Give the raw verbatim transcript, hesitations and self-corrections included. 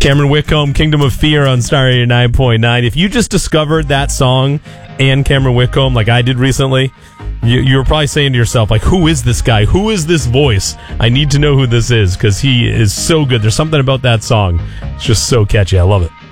Cameron Whitcomb, Kingdom of Fear on Star eighty-nine point nine. If you just discovered that song and Cameron Whitcomb like I did recently, you, you were probably saying to yourself, like, who is this guy? Who is this voice? I need to know who this is because he is so good. There's something about that song. It's just so catchy. I love it.